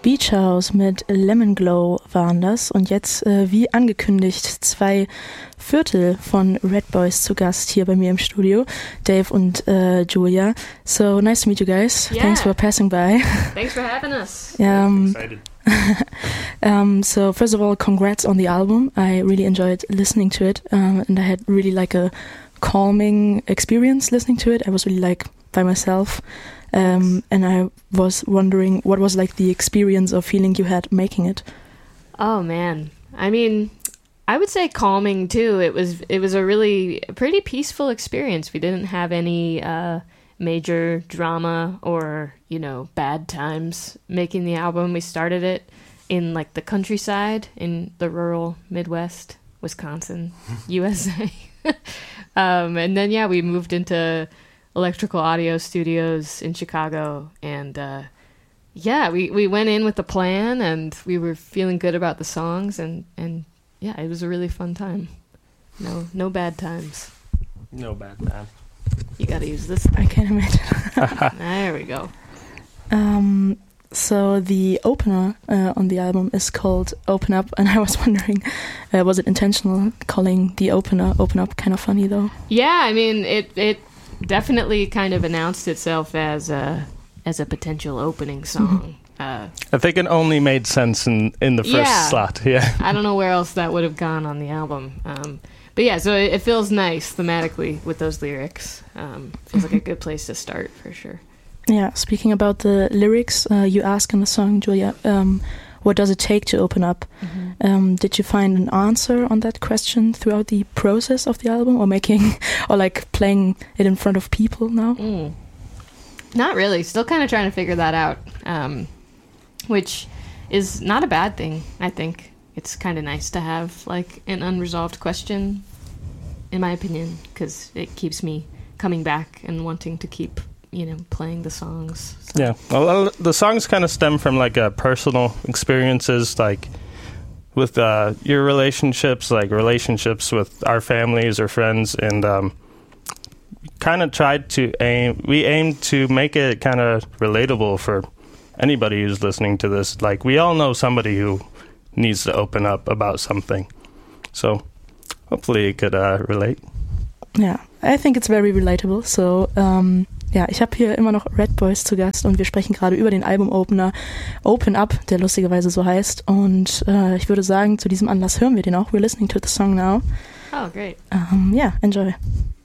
Beach House mit Lemon Glow waren das. Und jetzt, wie angekündigt, 2/4 von Red Boys zu Gast hier bei mir im Studio. Dave und Julia. So, nice to meet you guys. Yeah. Thanks for passing by. Thanks for having us. Excited. So, first of all, congrats on the album. I really enjoyed listening to it. And I had really like a calming experience listening to it. I was really like by myself. And I was wondering what was like the experience or feeling you had making it. Oh man, I mean, I would say calming too. It was a really pretty peaceful experience. We didn't have any major drama or bad times making the album. We started it in like the countryside in the rural Midwest, Wisconsin, USA, and then we moved into Electrical Audio Studios in Chicago, and we went in with the plan, and we were feeling good about the songs, and it was a really fun time. No bad times. No bad time. You gotta use this. I can't imagine. There we go. So the opener on the album is called Open Up, and I was wondering, was it intentional calling the opener Open Up? Kind of funny though. Yeah, I mean it definitely kind of announced itself as a potential opening song. I think it only made sense in the first slot. Yeah. I don't know where else that would have gone on the album. But yeah, so it feels nice thematically with those lyrics. Feels like a good place to start for sure. Yeah, speaking about the lyrics, you ask in the song, Julia, what does it take to open up? Mm-hmm. Did you find an answer on that question throughout the process of the album, or like playing it in front of people now? Not really. Still kind of trying to figure that out, which is not a bad thing, I think. It's kind of nice to have like an unresolved question, in my opinion, because it keeps me coming back and wanting to keep playing the songs. So. Yeah, well, the songs kind of stem from like personal experiences, like with your relationships, like relationships with our families or friends, and kind of tried to aim to make it kind of relatable for anybody who's listening to this. Like, we all know somebody who needs to open up about something, so hopefully it could relate. Yeah, I think it's very relatable. So ja, ich habe hier immer noch Red Boys zu Gast und wir sprechen gerade über den Album-Opener Open Up, der lustigerweise so heißt. Und ich würde sagen, zu diesem Anlass hören wir den auch. We're listening to the song now. Oh, great. Yeah, enjoy.